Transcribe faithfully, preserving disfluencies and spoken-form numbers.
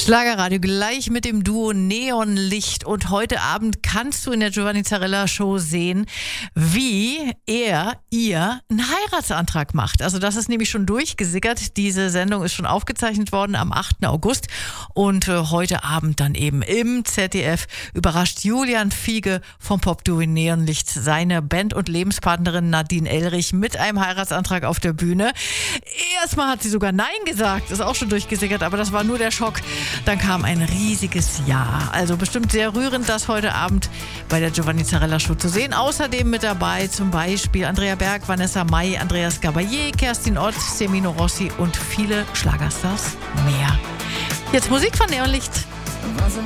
Schlagerradio gleich mit dem Duo Neonlicht und heute Abend kannst du in der Giovanni Zarella Show sehen, wie er, ihr einen Heiratsantrag macht. Also das ist nämlich schon durchgesickert. Diese Sendung ist schon aufgezeichnet worden am achten August und äh, heute Abend dann eben im Z D F überrascht Julian Fiege vom Popduo Neonlicht seine Band- und Lebenspartnerin Nadine Elrich mit einem Heiratsantrag auf der Bühne. Erstmal hat sie sogar Nein gesagt, ist auch schon durchgesickert, aber das war nur der Schock. Dann kam ein riesiges Ja. Also bestimmt sehr rührend, das heute Abend bei der Giovanni Zarella Show zu sehen. Außerdem mit dabei zum Beispiel Andrea Berg, Vanessa Mai, Andreas Gabalier, Kerstin Ott, Semino Rossi und viele Schlagerstars mehr. Jetzt Musik von Neonlicht.